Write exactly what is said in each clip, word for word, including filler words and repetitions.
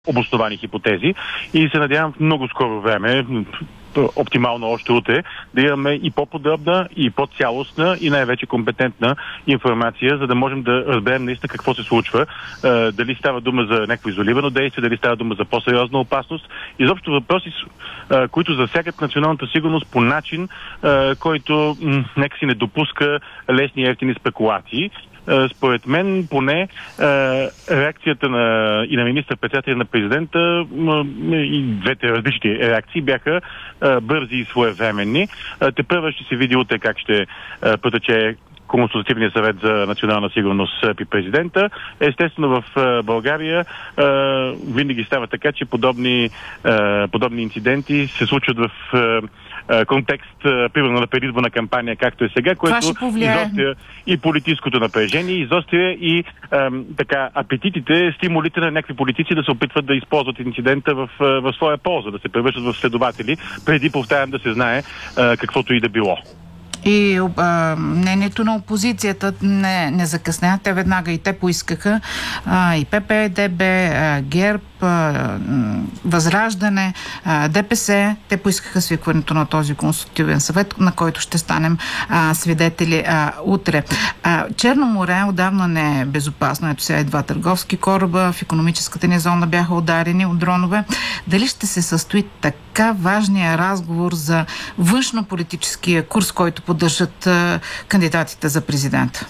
обосновани хипотези и се надявам в много скоро време, оптимално още утре, да имаме и по-подробна, и по-цялостна, и най-вече компетентна информация, за да можем да разберем наистина какво се случва. Е, дали става дума за някакво изолирано действие, дали става дума за по-сериозна опасност. Изобщо въпроси, е, които засягат националната сигурност по начин, е, който м- нека си не допуска лесни и евтини спекулации. Според мен, поне реакцията на, и на министър-председателя, на президента, и двете различни реакции бяха бързи и своевременни. Те първо ще се види утре как ще протече Консултативния съвет за национална сигурност при президента. Естествено, в България винаги става така, че подобни, подобни инциденти се случват в контекст, примерно на предизборна кампания, както е сега, което изостря и политическото напрежение, изостря и ем, така апетитите, стимулите на някакви политици да се опитват да използват инцидента в, в своя полза, да се превръщат в следователи, преди, повтарям, да се знае е, каквото и да било. И а, мнението на опозицията не, не закъсня. Те веднага и те поискаха а, и П П Д Б, а, ГЕРБ, а, Възраждане, а, Д П С. Те поискаха свикването на този консултативен съвет, на който ще станем а, свидетели а, утре. А, Черно море отдавна не е безопасно. Ето сега и два търговски кораба в икономическата ни зона бяха ударени от дронове. Дали ще се състои така важния разговор за външно-политическия курс, който поддържат а, кандидатите за президента?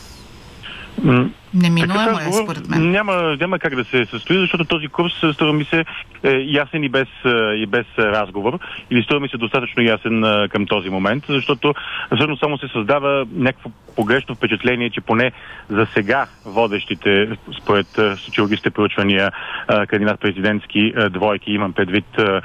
Неминуемо е, според мен. Няма, няма как да се състои, защото този курс, струва ми се, е ясен и без, и без разговор. Или струва ми се достатъчно ясен а, към този момент, защото всъщност само се създава някакво погрешно впечатление, че поне за сега водещите, според социологическите проучвания, кандидат-президентски двойки, имам предвид а,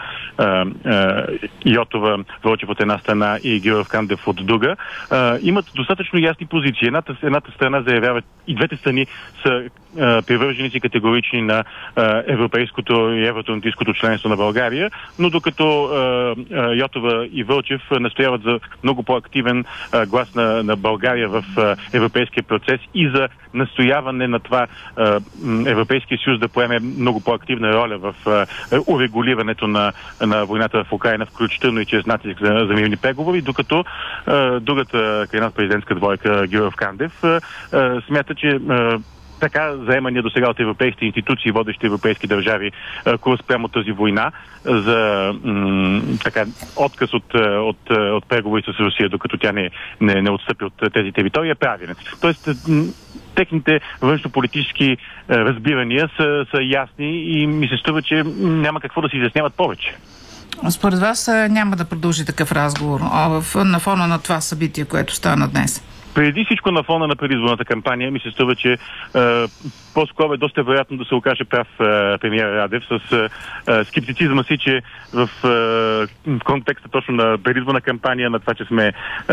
а, Йотова, Вълчев от една страна и Георгиев Кандев от друга, а, имат достатъчно ясни позиции. Едната, едната страна заявява, и двете страни са привърженици категорични на а, европейското и евроатлантическото членство на България, но докато а, а, Йотова и Вълчев настояват за много по-активен а, глас на, на България в а, европейския процес и за настояване на това а, Европейския съюз да поеме много по-активна роля в а, урегулирането на, на войната в Украйна, включително и чрез натиск за, за мирни преговори, докато а, другата кандидат-президентска двойка Георгиев Кандев а, а, смята, че а, така заемания до сега от европейските институции, водещи европейски държави, курс прямо тази война за м- така, отказ от, от, от преговори с Русия, докато тя не, не, не отстъпи от тези територии, е правилен. Тоест, м- техните външнополитически разбирания са, са ясни и ми се струва, че няма какво да се изясняват повече. Според вас няма да продължи такъв разговор а в, на фона на това събитие, което стана днес? Преди всичко на фона на предизборната кампания ми се струва, че е, по-скоро е доста вероятно да се окаже прав е, премиер Радев с е, скептицизма си, че в е, контекста точно на предизборна кампания, на това, че сме е,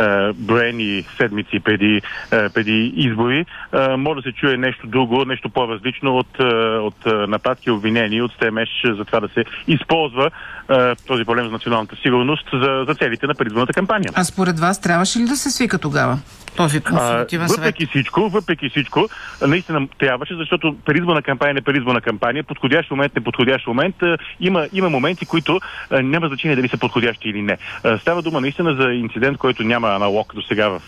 броени седмици преди, е, преди избори, е, може да се чуе нещо друго, нещо по-различно от, е, от нападки, обвинения, от стремеж за това да се използва е, този проблем за националната сигурност за, за целите на предизборната кампания. А според вас трябваше ли да се свика тогава този консултативен съвет? Въпреки всичко, въпреки всичко, наистина трябваше, защото предизборна кампания не предизборна кампания, подходящ момент, неподходящ момент, има, има моменти, които няма значение дали са подходящи или не. Става дума наистина за инцидент, който няма аналог до сега в,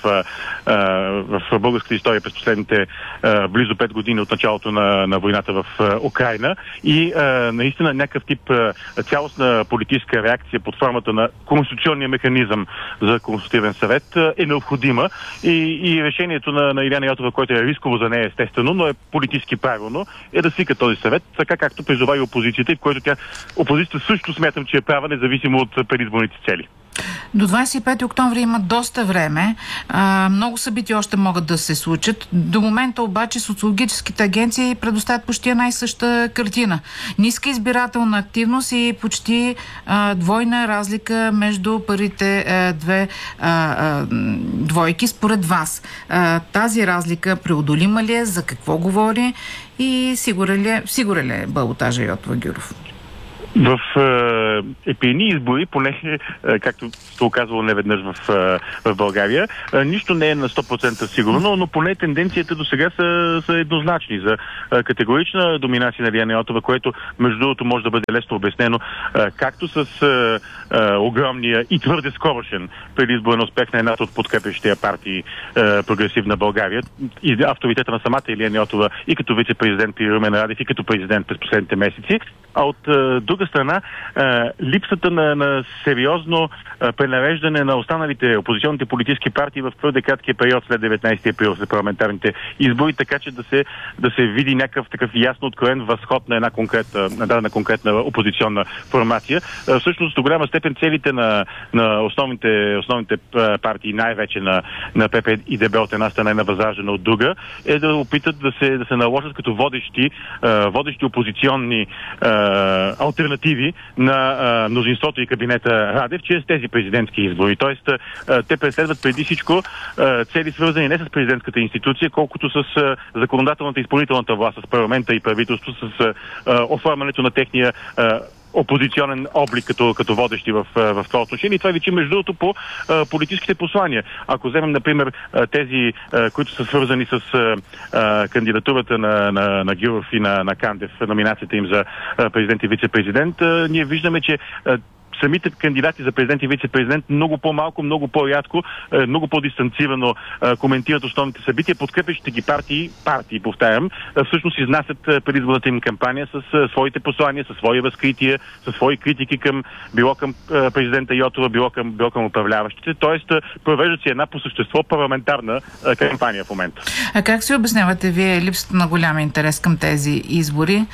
в българската история през последните близо пет години от началото на, на войната в Украйна и наистина някакъв тип цялостна политическа реакция под формата на конституционния механизъм за консултативен съвет е необходима. И, и решението на, на Илияна Йотова, което е рисково за нея естествено, но е политически правилно, е да свика този съвет, така както призова и опозицията, и в което тя, опозицията също смятам, че е права, независимо от предизборните цели. До двадесет и пети октомври има доста време. А, много събития още могат да се случат. До момента обаче социологическите агенции предоставят почти една и съща картина. Ниска избирателна активност и почти а, двойна разлика между първите а, две а, а, двойки. Според вас а, тази разлика преодолима ли е? За какво говори? И сигурен ли е, сигурен ли е балотажа Йотова Гюров? В е, епийни избори, поне, е, както се оказвало неведнъж в, е, в България, е, нищо не е на сто процента сигурно, но поне тенденцията до сега са, са еднозначни за е, категорична доминация на Илияна Йотова, което между другото може да бъде лесно обяснено е, както с е, е, огромния и твърде скорошен предизборен успех на едната от подкрепящия партии е, Прогресивна България и авторитета на самата Илияна Йотова и като вице-президент при Румен Радев и като президент през последните месеци, а от е, друга страна, е, липсата на, на сериозно е, пренареждане на останалите опозиционните политически партии в твърде краткия период след деветнайсети април за парламентарните избори, така че да се, да се види някакъв такъв ясно откроен възход на една конкретна, на дадена конкретна опозиционна формация. Е, всъщност, до голяма степен целите на, на основните, основните партии, най-вече на, на ПП и ДБ от една страна и на Възраждане от друга, е да опитат да се, да се наложат като водещи, е, водещи опозиционни е, алтернативи на а, мнозинството и кабинета Радев чрез тези президентски избори. Тоест, а, те преследват преди всичко а, цели свързани не с президентската институция, колкото с а, законодателната и изпълнителната власт, с парламента и правителство, с а, а, оформянето на техния а, опозиционен облик като, като водещи в, в това отношение. И това личи между другото по а, политическите послания. Ако вземем, например, тези, а, които са свързани с а, кандидатурата на, на, на Гюров и на, на Кандев, номинацията им за а, президент и вице-президент, а, ние виждаме, че а, самите кандидати за президент и вице-президент много по-малко, много по-рядко, много по-дистанцирано коментират основните събития, подкрепящите ги партии, партии, повтарям, всъщност изнасят предизборната им кампания с своите послания, със свои възкрития, със свои критики към, било към президента Йотова, било към, било към управляващите. Тоест, провеждат си една по същество парламентарна кампания в момента. А как си обяснявате вие липсата на голям интерес към тези избори?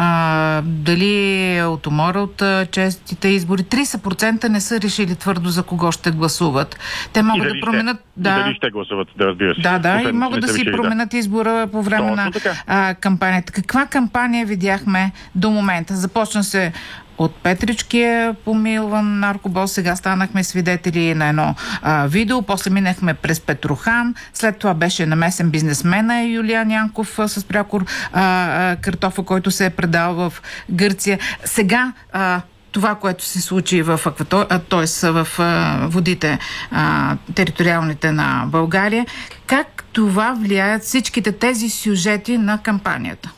А, дали от умора от честите избори? трийсет процента не са решили твърдо за кого ще гласуват. Те могат да променят... Ще, да, дали ще гласуват, да, разбира се. Да, да, и могат да си решили, променят да. избора по време Точно на а, кампанията. Каква кампания видяхме до момента? Започна се от Петричкия помилван наркобос, сега станахме свидетели на едно а, видео, после минахме през Петрохан, след това беше намесен бизнесмена Юлиан Янков а, с прякор а, а, картофа, който се е предал в Гърция. Сега а, това, което се случи в акватор... т.е. в а, водите а, териториалните на България, как това влияят всичките тези сюжети на кампанията?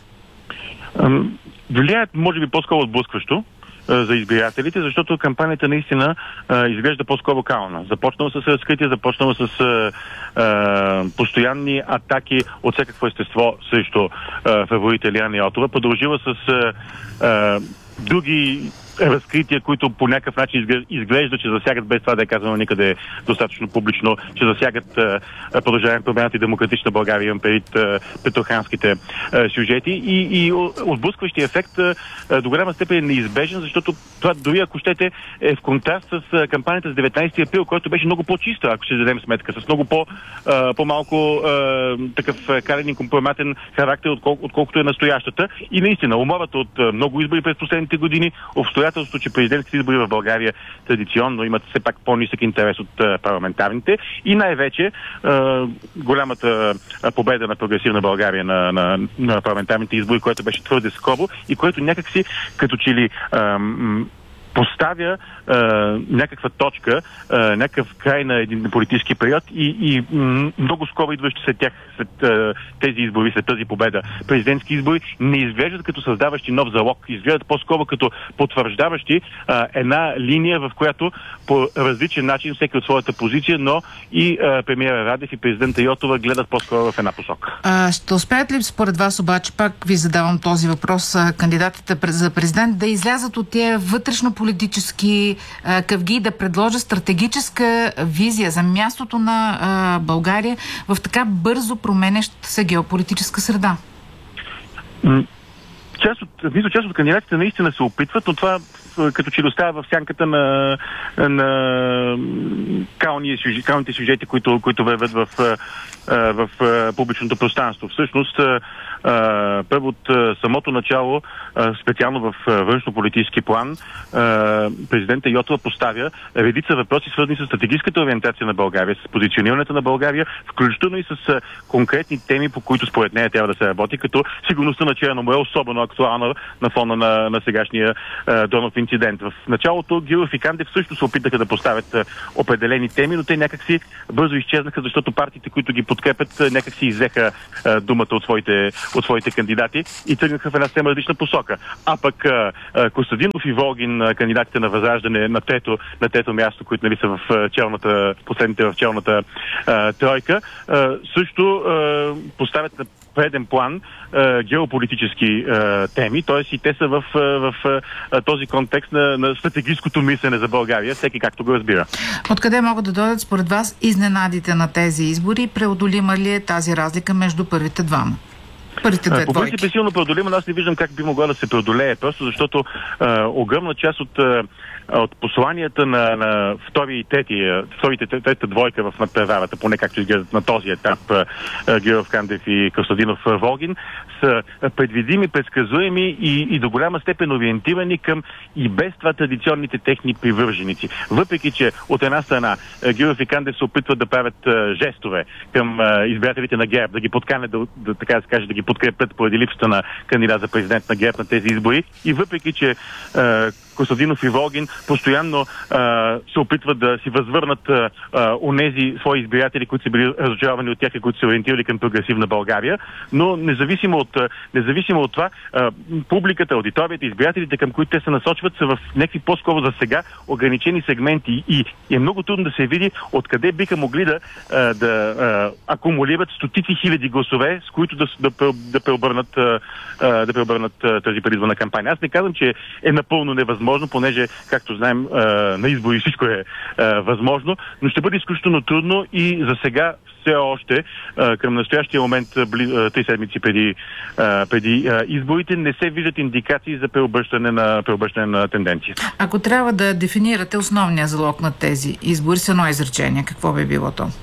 Ам, влияят, може би, по-скоро отблъскващо за избирателите, защото кампанията наистина а, изглежда по-скоро кална. Започнала с разкритие, започнала с а, а, постоянни атаки от всякакво естество срещу а, фаворита Илияна Йотова, продължила с а, а, други разкрития, които по някакъв начин изглежда, че засягат, без това да е казано никъде достатъчно публично, че засягат продължаване на промяната и демократична България, имам предвид петроханските сюжети. И, и отблъскващия ефект до голяма степен е неизбежен, защото това дори ако щете е в контраст с кампанията с деветнайсети април, който беше много по-чиста, ако ще дадем сметка, с много по, по-малко такъв кален и компроматен характер, откол, отколкото е настоящата. И наистина, умората от много избори през последните години, обстоятелство, че президентските избори в България традиционно имат все пак по-нисък интерес от а, парламентарните и най-вече а, голямата а, победа на Прогресивна България на, на, на парламентарните избори, което беше твърде скоро и което някакси като че ли а, м- поставя а, някаква точка, а, някакъв край на един политически период и, и м- много скоро идващи след тях, след а, тези избори, след тази победа, президентски избори, не изглеждат като създаващи нов залог, изглеждат по-скоро като потвърждаващи а, една линия, в която по различен начин всеки от своята позиция, но и а, премиера Радев и президента Йотова гледат по-скоро в една посока. А, ще успеят ли според вас обаче, пак ви задавам този въпрос, кандидатите за президент да излязат от тия вътрешно политически а, къвги, да предложат стратегическа визия за мястото на а, България в така бързо променящата се геополитическа среда? Част от, мисля, част от кандидатите наистина се опитват, но това като че ли остава в сянката на, на кални, калните сюжети, които, които вървят в, в, в публичното пространство. Всъщност, Първо от самото начало, специално в външно-политически план, президента Йотова поставя редица въпроси, свързани с стратегическата ориентация на България, с позиционирането на България, включително и с конкретни теми, по които според нея трябва да се работи, като сигурността на Черно море, особено актуална на фона на, на сегашния Донов инцидент. В началото Гюров и Кандев също се опитаха да поставят определени теми, но те някакси бързо изчезнаха, защото партиите, които ги подкрепят, някакси иззеха думата от своите, от своите кандидати и тръгнаха в една съвсем различна посока. А пък Костадинов и Волгин, кандидатите на Възраждане на трето, на трето място, които нали са в челната, последните в челната а, тройка, а, също а, поставят на преден план а, геополитически а, теми, т.е. и те са в, в, в този контекст на, на стратегическото мислене за България, всеки както го разбира. Откъде могат да дойдат според вас изненадите на тези избори? Преодолима ли е тази разлика между първите двама? Първите две По двойки. принцип е силно преодолима, но аз не виждам как би могла да се преодолее, просто защото а, огромна част от, а, от посланията на, на втори и трети, вторите трета двойка в надпреварата, поне както изглеждат на този етап Гюров, Кандев и Костадинов, Волгин, са предвидими, предсказуеми и, и до голяма степен ориентирани към и без това традиционните техни привърженици. Въпреки, че от една страна Гюров и Кандев се опитват да правят а, жестове към а, избирателите на ГЕРБ, да ги подканят, да, да, така да се каже, да ги подкрепят поради липсата на кандидат за президент на ГЕРБ на тези избори. И въпреки, че а, Костадинов и Волгин постоянно а, се опитват да си възвърнат а, а, онези свои избиратели, които са били разочаровани от тях и които се ориентирали към прогресивна България, но независимо от, независимо от това, а, публиката, аудиторията, избирателите, към които те се насочват, са в някакви по-скоро за сега ограничени сегменти и, и е много трудно да се види откъде биха могли да, а, да а, акумулират стотици хиляди гласове, с които да, да, да преобърнат, а, да преобърнат а, тази предизборна кампания. Аз не казвам, че е напълно невъзможно, възможно, понеже, както знаем, на избори всичко е възможно, но ще бъде изключително трудно и за сега все още към настоящия момент, три седмици преди, преди изборите, не се виждат индикации за преобръщане на, преобръщане на тенденция. Ако трябва да дефинирате основния залог на тези избори с едно изречение, какво би било то?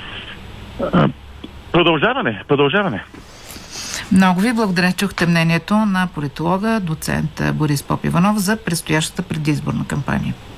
Продължаване, продължаване. Много ви благодаря, чухте мнението на политолога, доцент Борис Попиванов за предстоящата предизборна кампания.